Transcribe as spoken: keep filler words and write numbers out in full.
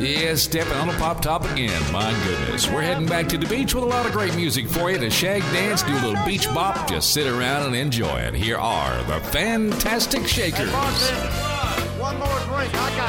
Yeah, stepping on a pop top again. My goodness. We're heading back to the beach with a lot of great music for you to shag dance, do a little beach bop, just sit around and enjoy it. Here are the Fantastic Shakers. Hey, bartender, one more drink. I got